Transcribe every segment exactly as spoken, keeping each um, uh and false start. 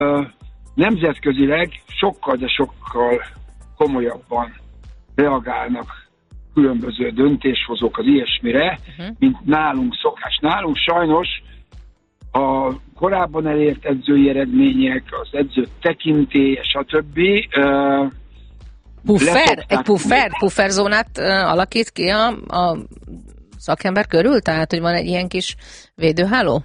Nemzetközileg sokkal, de sokkal komolyabban reagálnak különböző döntéshozók az ilyesmire, uh-huh. mint nálunk szokás. Nálunk sajnos a korábban elért edzői eredmények, az edző tekintélye, stb. Uh, puffer? Egy puffer? Pufferzónát uh, alakít ki a, a szakember körül? Tehát, hogy van egy ilyen kis védőháló?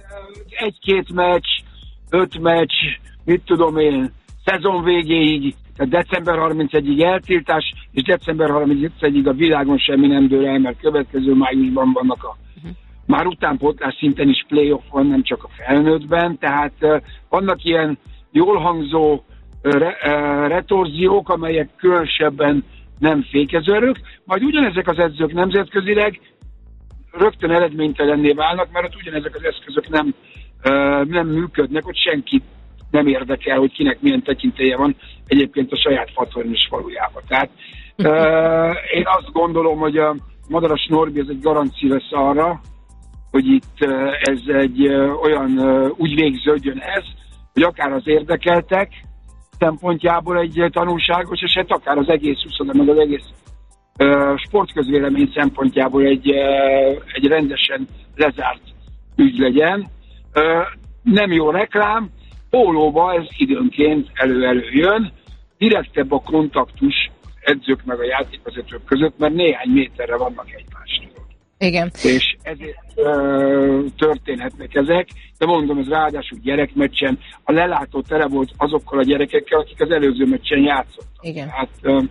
Egy-két meccs, öt meccs, mit tudom én, szezon végéig, tehát december harmincegyedikéig eltiltás, és december harmincegyedikéig a világon semmi nem dől el, mert következő májusban vannak a uh-huh. már utánpótlás szinten is playoff van, nem csak a felnőttben, tehát uh, vannak ilyen jól hangzó uh, re, uh, retorziók, amelyek különösebben nem fékezőrök, majd ugyanezek az edzők nemzetközileg rögtön eredménytelenné válnak, mert ott ugyanezek az eszközök nem, uh, nem működnek, ott senki nem érdekel, hogy kinek milyen tekintélye van egyébként a saját fatorn is valójában. Tehát uh, én azt gondolom, hogy a Madaras Norbi ez egy garancia lesz arra, hogy itt uh, ez egy uh, olyan uh, úgy végződjön ez, hogy akár az érdekeltek szempontjából egy tanulságos eset, akár az egész úszoda, meg az egész uh, sportközvélemény szempontjából egy, uh, egy rendesen lezárt ügy legyen. Uh, nem jó reklám, pólóba ez időnként elő-elő jön, direktebb a kontaktus edzők meg a játékvezetők között, mert néhány méterre vannak egymástól. Igen. És ezért ö, történhetnek ezek, de mondom, ez ráadásul gyerekmeccsen, a lelátó tele volt azokkal a gyerekekkel, akik az előző meccsen játszottak. Igen. Hát, ö,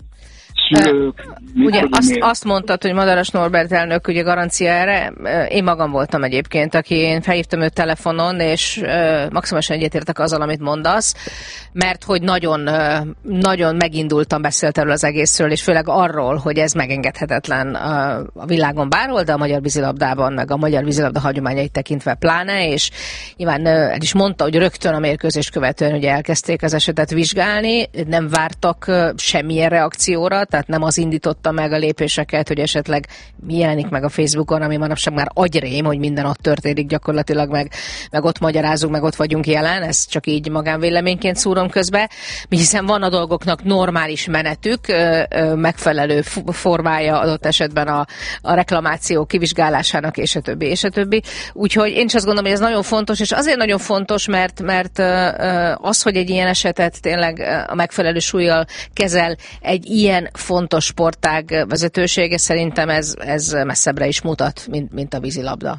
szülők, uh, ugye azt, azt mondtad, hogy Madaras Norbert elnök ugye garancia erre. Én magam voltam egyébként, aki én felhívtam őt telefonon, és uh, maximálisan egyetértek azzal, amit mondasz, mert hogy nagyon, uh, nagyon megindultam, beszélt erről az egészről, és főleg arról, hogy ez megengedhetetlen uh, a világon bárhol, de a magyar vízilabdában, meg a magyar vízilabda hagyományait tekintve pláne, és nyilván uh, el is mondta, hogy rögtön a mérkőzést követően ugye elkezdték az esetet vizsgálni, nem vártak uh, semmilyen reakcióra, tehát nem az indította meg a lépéseket, hogy esetleg mi jelenik meg a Facebookon, ami manapság már agyrém, hogy minden ott történik gyakorlatilag, meg, meg ott magyarázunk, meg ott vagyunk jelen, ezt csak így magánvéleményként szúrom közbe, hiszen van a dolgoknak normális menetük, megfelelő formája adott esetben a, a reklamáció kivizsgálásának, és a többi, és a többi. Úgyhogy én is azt gondolom, hogy ez nagyon fontos, és azért nagyon fontos, mert, mert az, hogy egy ilyen esetet tényleg a megfelelő súllyal kezel egy ilyen fontos sportág vezetősége, szerintem ez, ez messzebbre is mutat, mint, mint a vízilabda.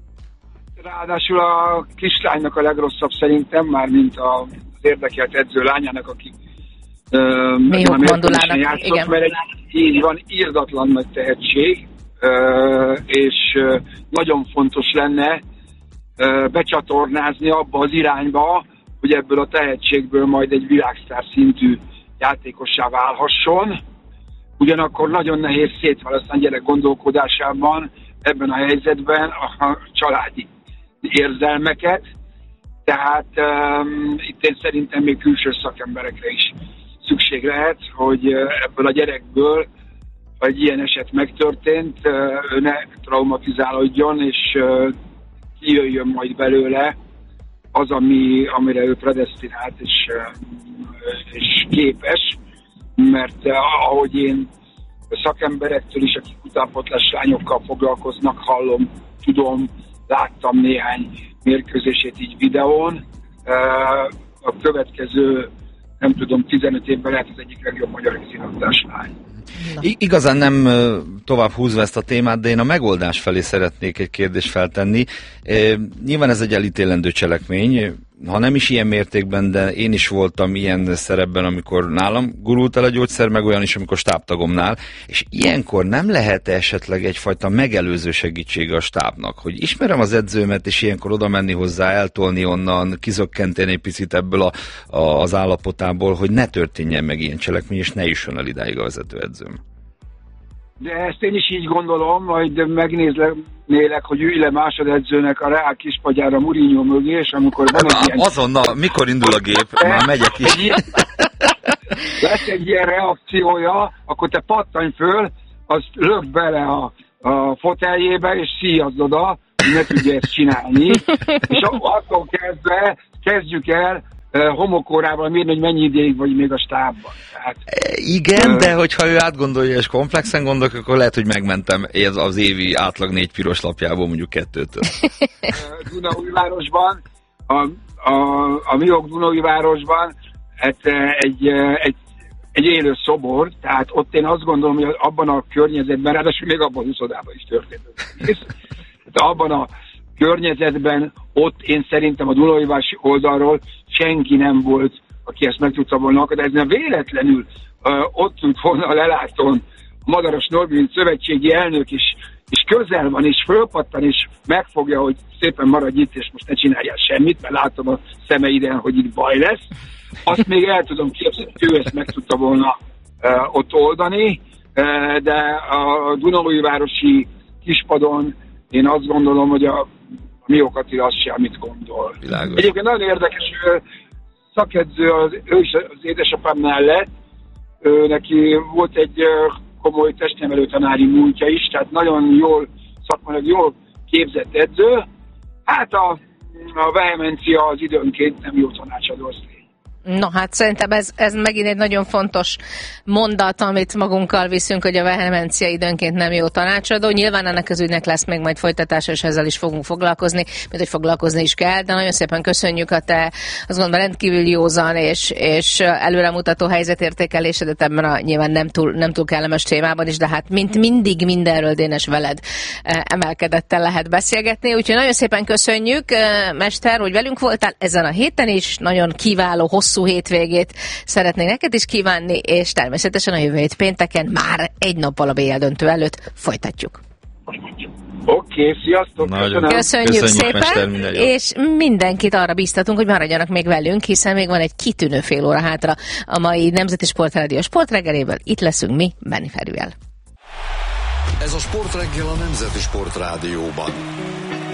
Ráadásul a kislánynak a legrosszabb szerintem, már mint az érdekelt edző lányának, aki Méhok Mandulának, játszott, igen. Mert egy, így van, irdatlan nagy tehetség, és nagyon fontos lenne becsatornázni abba az irányba, hogy ebből a tehetségből majd egy világsztár szintű játékossá válhasson. Ugyanakkor nagyon nehéz szétválasztani gyerek gondolkodásában ebben a helyzetben a családi érzelmeket, tehát um, itt én szerintem még külső szakemberekre is szükség lehet, hogy ebből a gyerekből, ha egy ilyen eset megtörtént, ő ne traumatizálódjon, és kijöjjön majd belőle az, ami, amire ő predesztinált és, és képes, mert ahogy én szakemberektől is, akik utánpótlás lányokkal foglalkoznak, hallom, tudom, láttam néhány mérkőzését így videón. A következő, nem tudom, tizenöt évben lehet az egyik legjobb magyar vízilabdás lány. I- igazán nem tovább húzva ezt a témát, de én a megoldás felé szeretnék egy kérdést feltenni. E, nyilván ez egy elítélendő cselekmény, ha nem is ilyen mértékben, de én is voltam ilyen szerepben, amikor nálam gurult el a gyógyszer, meg olyan is, amikor stábtagomnál, és ilyenkor nem lehet esetleg egyfajta megelőző segítség a stábnak, hogy ismerem az edzőmet, és ilyenkor oda menni hozzá, eltolni onnan, kizökkenteni egy picit ebből a, a, az állapotából, hogy ne történjen meg ilyen cselekmény, és ne jusson el idáig a vezetőedzőm. De ezt én is így gondolom, majd megnézlek, hogy ülj le másodedzőnek a Reál kispadjára Mourinho mögé, és amikor van egy ilyen... Azonnal, mikor indul a gép? Már megyek is. Lesz egy ilyen reakciója, akkor te pattanj föl, azt lögd bele a, a foteljébe, és szíjazd oda, hogy ne tudja ezt csinálni. És attól kezdve kezdjük el homokórával mérni, hogy mennyi ideig vagy még a stábban. Tehát, igen, uh, de hogyha ő átgondolja és komplexen gondolok, akkor lehet, hogy megmentem ez az évi átlag négy piros lapjából mondjuk kettőtől. Dunaújvárosban, a, a, a Miok Dunaújvárosban hát, egy, egy, egy élő szobor, tehát ott én azt gondolom, hogy abban a környezetben, ráadásul még abban az uszodában is történt. Tehát abban a környezetben, ott én szerintem a Dunaújvárosi oldalról senki nem volt, aki ezt meg tudta volna akadályozni. Véletlenül uh, ott ült volna a lelátón a Madaras Norbi, mint szövetségi elnök, és, és közel van, és fölpattan, és megfogja, hogy szépen maradj itt, és most ne csináljál semmit, mert látom a szemeiden, hogy itt baj lesz. Azt még el tudom képzelni, hogy ő ezt meg tudta volna uh, ott oldani, uh, de a Dunaújvárosi kispadon én azt gondolom, hogy a Miok Attila az sem, amit gondol. Világos. Egyébként nagyon érdekes, hogy szakedző az, ő is az édesapám mellett, ő, neki volt egy komoly testnevelő tanári múltja is, tehát nagyon jól, szakmailag jól képzett edző. Hát a, a vehemencia az időnként nem jó tanácsadó, az tény. No hát szerintem ez, ez megint egy nagyon fontos mondat, amit magunkkal viszünk, hogy a vehemencia időnként nem jó tanácsadó. Nyilván ennek az ügynek lesz még majd folytatása, és ezzel is fogunk foglalkozni, mint hogy foglalkozni is kell, de nagyon szépen köszönjük a te, azt gondolom, rendkívül józan és, és előremutató helyzetértékelésedet ebben a nyilván nem túl, nem túl kellemes témában is, de hát mint mindig mindenről, Dénes, veled emelkedettel lehet beszélgetni. Úgyhogy nagyon szépen köszönjük, mester, hogy velünk voltál ezen a héten is, nagyon kiváló, hosszú hosszú hétvégét szeretnék neked is kívánni, és természetesen a jövő hét pénteken már egy nappal a bé el döntő előtt folytatjuk. Oké, okay, sziasztok! Köszönjük, Köszönjük szépen, mester, minden és mindenkit arra bíztatunk, hogy maradjanak még velünk, hiszen még van egy kitűnő fél óra hátra a mai Nemzeti Sportrádió sportreggeléből. Itt leszünk mi, Benni Ferűvel. Ez a Sportreggel a Nemzeti Sportrádióban.